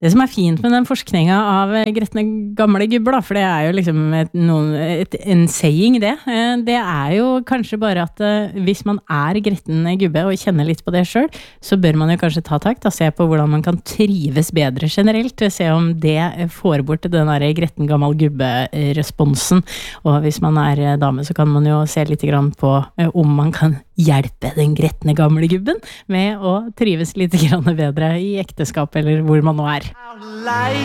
Det som fint med den forskningen av gretne gamle gubber, da, for det jo liksom en saying det jo kanskje bare at hvis man gretten gubbe og kjenner litt på det selv, så bør man jo kanskje ta takt og se på hvordan man kan trives bedre generelt, se om det får bort den der gretten gammel gubbe-responsen, og hvis man dame så kan man jo se litt grann på om man kan hjelpe den gretne gamle gubben med å trives litt grann bedre i ekteskap eller hvor man nå